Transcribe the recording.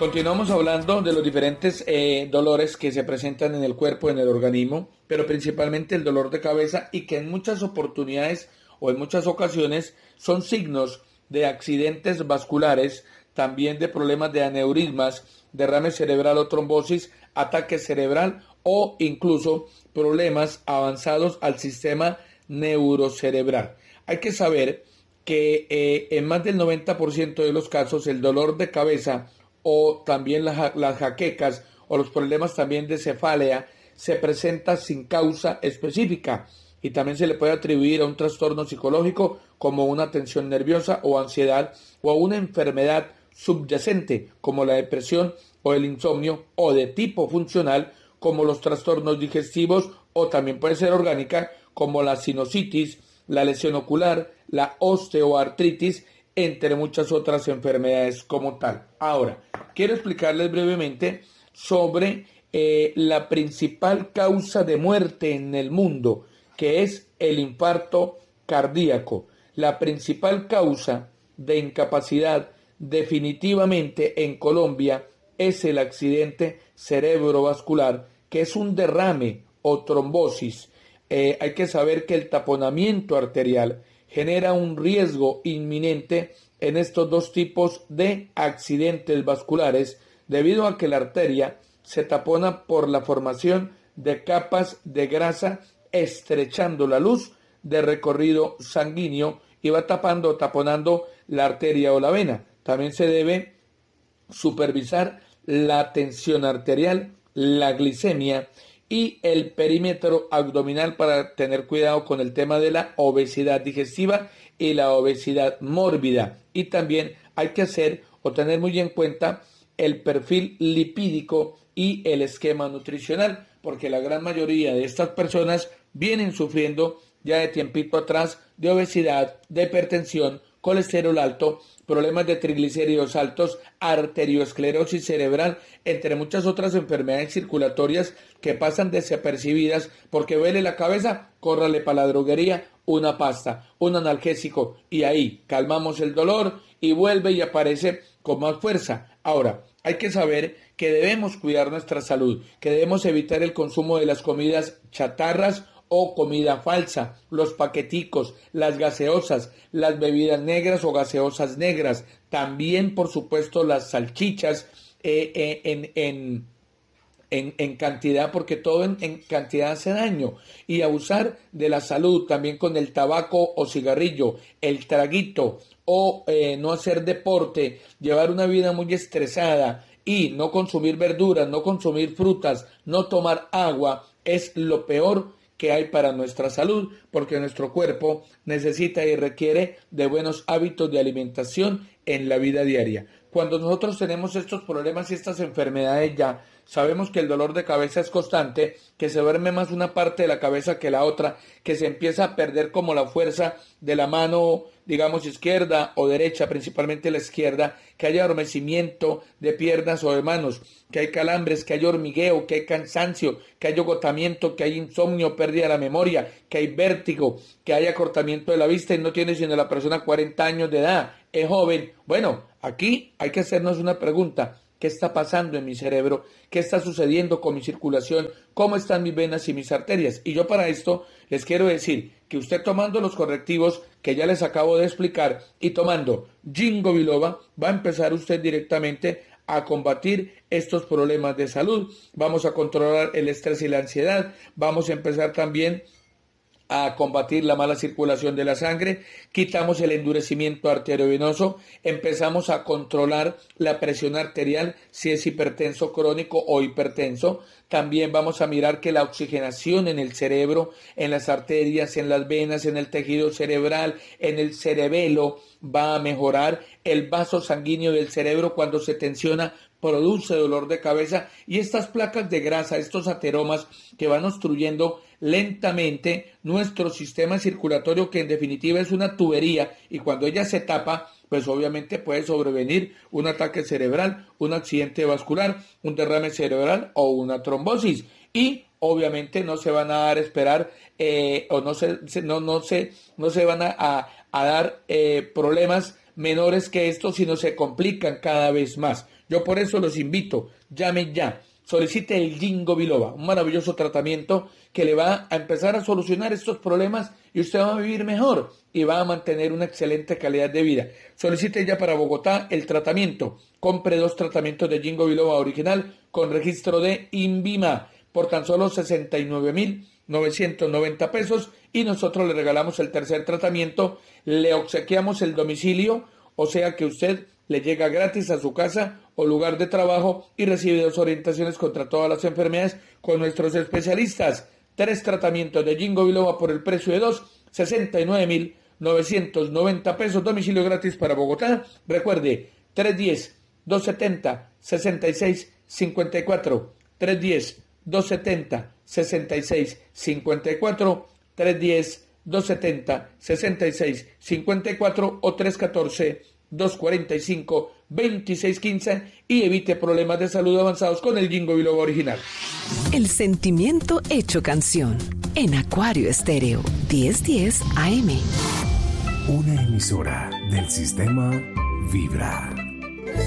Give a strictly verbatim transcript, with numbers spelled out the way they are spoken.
Continuamos hablando de los diferentes eh, dolores que se presentan en el cuerpo, en el organismo, pero principalmente el dolor de cabeza y que en muchas oportunidades o en muchas ocasiones son signos de accidentes vasculares, también de problemas de aneurismas, derrame cerebral o trombosis, ataque cerebral o incluso problemas avanzados al sistema neurocerebral. Hay que saber que eh, en más del noventa por ciento de los casos el dolor de cabeza o también las, las jaquecas o los problemas también de cefalea se presenta sin causa específica y también se le puede atribuir a un trastorno psicológico como una tensión nerviosa o ansiedad o a una enfermedad subyacente como la depresión o el insomnio o de tipo funcional como los trastornos digestivos o también puede ser orgánica como la sinusitis, la lesión ocular, la osteoartritis, entre muchas otras enfermedades como tal. Ahora, quiero explicarles brevemente sobre eh, la principal causa de muerte en el mundo, que es el infarto cardíaco. La principal causa de incapacidad definitivamente en Colombia es el accidente cerebrovascular, que es un derrame o trombosis. Eh, hay que saber que el taponamiento arterial genera un riesgo inminente en estos dos tipos de accidentes vasculares debido a que la arteria se tapona por la formación de capas de grasa estrechando la luz de recorrido sanguíneo y va tapando o taponando la arteria o la vena. También se debe supervisar la tensión arterial, la glicemia y el perímetro abdominal para tener cuidado con el tema de la obesidad digestiva y la obesidad mórbida. Y también hay que hacer o tener muy en cuenta el perfil lipídico y el esquema nutricional, porque la gran mayoría de estas personas vienen sufriendo ya de tiempito atrás de obesidad, de hipertensión, colesterol alto, problemas de triglicéridos altos, arteriosclerosis cerebral, entre muchas otras enfermedades circulatorias que pasan desapercibidas porque duele la cabeza, córrale para la droguería, una pasta, un analgésico y ahí calmamos el dolor y vuelve y aparece con más fuerza. Ahora, hay que saber que debemos cuidar nuestra salud, que debemos evitar el consumo de las comidas chatarras o comida falsa, los paqueticos, las gaseosas, las bebidas negras o gaseosas negras, también por supuesto las salchichas eh, eh, en, en, en, en cantidad, porque todo en, en cantidad hace daño, y abusar de la salud también con el tabaco o cigarrillo, el traguito o eh, no hacer deporte, llevar una vida muy estresada y no consumir verduras, no consumir frutas, no tomar agua, es lo peor que hay para nuestra salud, porque nuestro cuerpo necesita y requiere de buenos hábitos de alimentación en la vida diaria. Cuando nosotros tenemos estos problemas y estas enfermedades ya, sabemos que el dolor de cabeza es constante, que se duerme más una parte de la cabeza que la otra, que se empieza a perder como la fuerza de la mano, digamos, izquierda o derecha, principalmente la izquierda, que haya adormecimiento de piernas o de manos, que hay calambres, que hay hormigueo, que hay cansancio, que hay agotamiento, que hay insomnio, pérdida de la memoria, que hay vértigo, que hay acortamiento de la vista y no tiene sino la persona cuarenta años de edad, es joven. Bueno, aquí hay que hacernos una pregunta. ¿Qué está pasando en mi cerebro? ¿Qué está sucediendo con mi circulación? ¿Cómo están mis venas y mis arterias? Y yo para esto les quiero decir que usted tomando los correctivos que ya les acabo de explicar y tomando Ginkgo biloba, va a empezar usted directamente a combatir estos problemas de salud. Vamos a controlar el estrés y la ansiedad. Vamos a empezar también a combatir la mala circulación de la sangre, quitamos el endurecimiento arteriovenoso, empezamos a controlar la presión arterial si es hipertenso crónico o hipertenso. También vamos a mirar que la oxigenación en el cerebro, en las arterias, en las venas, en el tejido cerebral, en el cerebelo va a mejorar. El vaso sanguíneo del cerebro cuando se tensiona produce dolor de cabeza y estas placas de grasa, estos ateromas que van obstruyendo lentamente nuestro sistema circulatorio, que en definitiva es una tubería, y cuando ella se tapa, pues obviamente puede sobrevenir un ataque cerebral, un accidente vascular, un derrame cerebral o una trombosis. Y obviamente no se van a dar a esperar eh, o no se, no, no se, no se van a, a, a dar eh, problemas menores que esto, sino se complican cada vez más. Yo por eso los invito, llame ya, solicite el Ginkgo biloba, un maravilloso tratamiento que le va a empezar a solucionar estos problemas y usted va a vivir mejor y va a mantener una excelente calidad de vida. Solicite ya para Bogotá el tratamiento. Compre dos tratamientos de Ginkgo biloba original con registro de INVIMA por tan solo sesenta y nueve mil novecientos noventa pesos y nosotros le regalamos el tercer tratamiento, le obsequiamos el domicilio, o sea que usted le llega gratis a su casa o lugar de trabajo y recibe dos orientaciones contra todas las enfermedades con nuestros especialistas. Tres tratamientos de Ginkgo biloba por el precio de dos, sesenta y nueve mil novecientos noventa pesos, domicilio gratis para Bogotá. Recuerde, tres uno cero, dos siete cero, seis seis cinco cuatro, tres uno cero, dos siete cero, seis seis cinco cuatro, tres uno cero, dos siete cero, seis seis cinco cuatro o tres uno cuatro, dos cuatro cinco, dos seis uno cinco y evite problemas de salud avanzados con el Ginkgo biloba original. El sentimiento hecho canción en Acuario Estéreo diez diez A M. Una emisora del sistema Vibra.